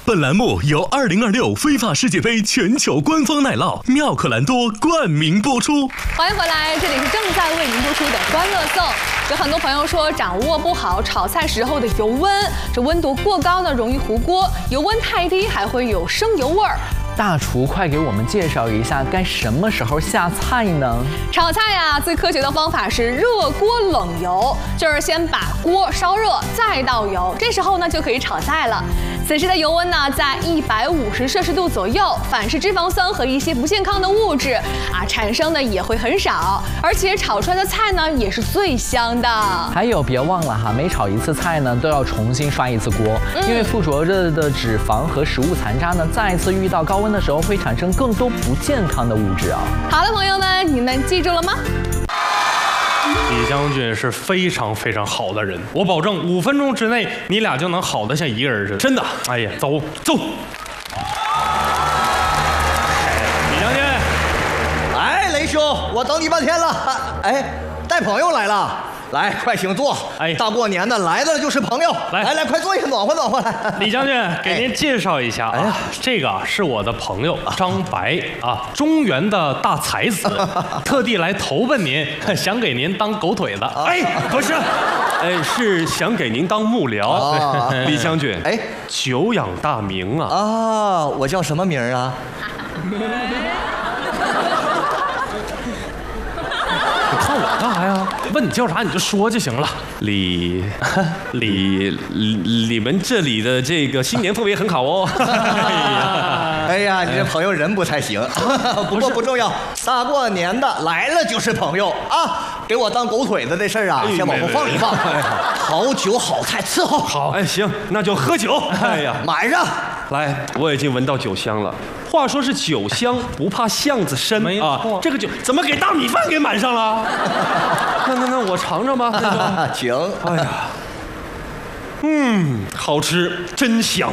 本栏目由2026非法世界杯全球官方奶酪妙可蓝多冠名播出。 欢迎回来，这里是正在为您播出的欢乐颂。有很多朋友说掌握不好炒菜时候的油温，这温度过高呢容易糊锅，油温太低还会有生油味儿。 大厨，快给我们介绍一下该什么时候下菜呢？ 炒菜呀，最科学的方法是热锅冷油，就是先把锅烧热，再倒油，这时候呢就可以炒菜了。此时的油温呢在150摄氏度左右，反式脂肪酸和一些不健康的物质产生的也会很少，而且炒出来的菜呢也是最香的。 还有别忘了哈，每炒一次菜呢都要重新刷一次锅，因为附着着的脂肪和食物残渣呢，再次遇到高温的时候会产生更多不健康的物质啊。 好的，朋友们，你们记住了吗？ 李将军是非常非常好的人，我保证5分钟之内你俩就能好得像一个人似的，真的。哎呀，走。李将军， 哎，雷兄，我等你半天了。哎，带朋友来了。来，快请坐。哎，大过年的来的就是朋友。来，快坐一下，暖和暖和来。 李将军，给您介绍一下啊，这个是我的朋友张白啊，中原的大才子，特地来投奔您，想给您当狗腿子。 哎，不是，是想给您当幕僚。李将军，久仰大名啊！ 啊，我叫什么名啊？ 看我干啥呀？问你叫啥你就说就行了。 你们这里的这个新年氛围很好哦。 哎呀，你这朋友人不太行。不过不重要，大过年的来了就是朋友啊。给我当狗腿子这事儿啊，先往后放一放。好酒好菜伺候。 好，哎，行，那就喝酒。哎呀， 满上。 来，我已经闻到酒香了。话说是酒香不怕巷子深啊，这个酒怎么给大米饭给满上了？那我尝尝吧。 请。 哎呀，好吃，真香。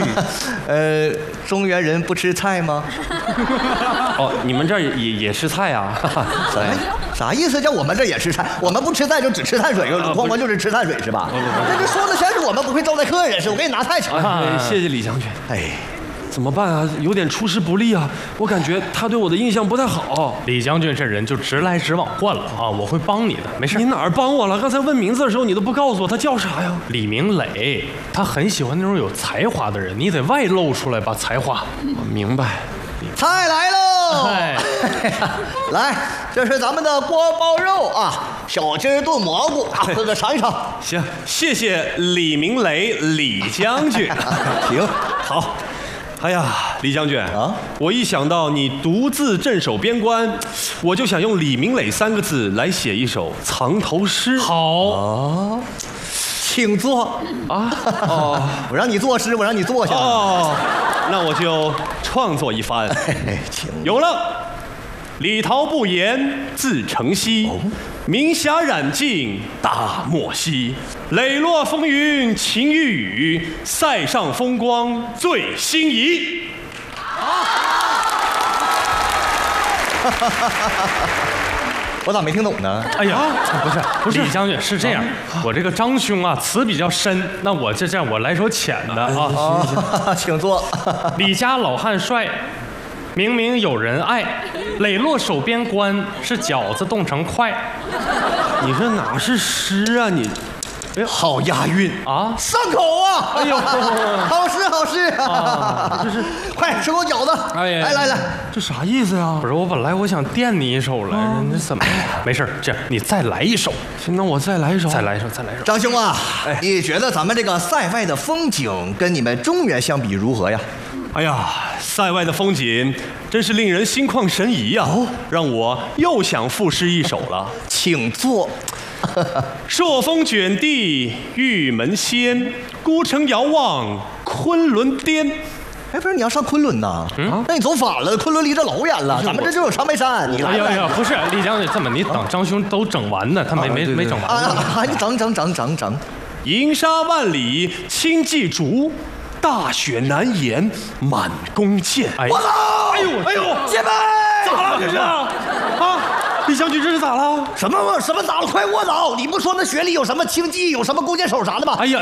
中原人不吃菜吗？ 哦，你们这儿也吃菜啊？ 啥意思？叫我们这也吃菜？我们不吃菜就只吃碳水，光就是吃碳水是吧？这说的全是我们不会招待客人，是我给你拿菜去。 谢谢李将军。 哎。 怎么办啊？有点出师不利啊！我感觉他对我的印象不太好。 李将军这人就直来直往换了啊！我会帮你的，没事。 你哪儿帮我了？刚才问名字的时候你都不告诉我他叫啥呀？ 李明磊，他很喜欢那种有才华的人，你得外露出来吧，才华。 明白。 菜来喽！来，这是咱们的锅包肉啊，小鸡炖蘑菇啊，这个尝一尝。 行，谢谢李明磊李将军。 行， 好。哎呀，李将军啊！我一想到你独自镇守边关，我就想用李明磊3个字来写一首藏头诗。 好啊，请坐啊！哦，我让你作诗，我让你坐下。 哦，那我就创作一番。有了，李桃不言自成蹊。明霞染尽大漠兮，磊落风云晴欲雨，塞上风光最心仪。 我咋没听懂呢？ 哎呀，不是，李将军是这样，我这个张兄啊词比较深，那我这样我来首浅的啊。 请坐。 李家老汉帅。明明有人爱，磊落守边关，是饺子冻成块。 你这哪是诗啊你？ 哎，好押韵啊，上口啊！哎呦，好诗啊！这是快吃口饺子！哎呀，来， 这啥意思呀？ 不是，我本来我想垫你一手来着，那怎么？没事，这样你再来一首。 行，那我再来一首。 再来一首。 张兄啊，你觉得咱们这个塞外的风景跟你们中原相比如何呀？ 哎呀，塞外的风景真是令人心旷神怡呀！让我又想赋诗一首了。 请坐。 朔风卷地玉门仙，孤城遥望昆仑巅。 哎，不是你要上昆仑呐？那你走反了，昆仑离这老远了。咱们这就有长白山，你来。 哎呀，不是李将军，这么你等张兄都整完呢，他没整完啊！你整。 银沙万里轻骑逐，大雪难言满弓箭。 我操！哎呦，姐妹， 咋了这是？啊，李将军这是咋了？ 什么咋了？快卧倒！你不说那雪里有什么轻骑，有什么弓箭手啥的吗？ 哎呀。